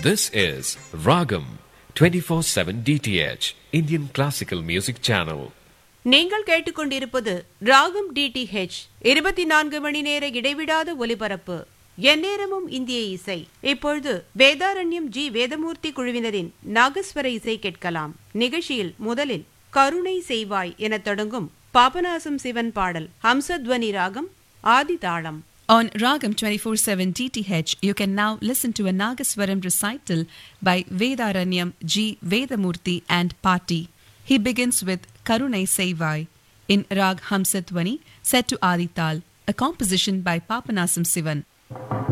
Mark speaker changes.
Speaker 1: This is Ragam 24/7 DTH Indian Classical Music Channel.
Speaker 2: நீங்கள் கேட்டுக்கொண்டிருப்பது ராகம் டிடிஹெச் 24 மணி நேர இடைவிடாத ஒலிபரப்பு. எந்நேரமும் இந்திய இசை. இப்பொழுது வேதாரண்யம் ஜி வேதமூர்த்தி குழுவினரின் நாகஸ்வர இசை கேட்கலாம். நிகழ்ச்சியில் முதலில் கருணை செய்வாய் என தொடங்கும் பாபநாசம் சிவன் பாடல் ஹம்சத்வனி ராகம் ஆதி தாளம்.
Speaker 3: On Ragam 24/7 DTH, you can now listen to a Nagaswaram recital by Vedaranyam G. Vedamurthy and Party. He begins with Karunai Sevai in Rag Hamsatvani set to Adital, a composition by Papanasam Sivan.